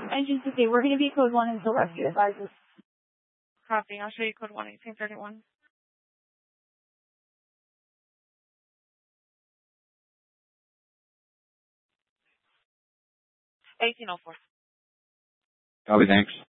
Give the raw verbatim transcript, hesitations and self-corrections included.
Engine fifty, we're going to be code one until rescue advises. Copy. I'll show you code one eighteen thirty-one. eighteen oh four. Copy, thanks.